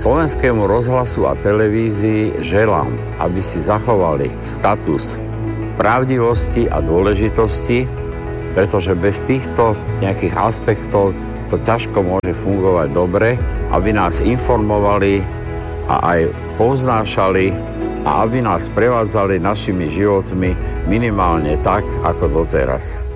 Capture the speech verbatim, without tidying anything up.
Slovenskému rozhlasu a televízii želám, aby si zachovali status pravdivosti a dôležitosti, pretože bez týchto nejakých aspektov to ťažko môže fungovať dobre, aby nás informovali a aj povznášali a aby nás prevádzali našimi životmi minimálne tak, ako doteraz.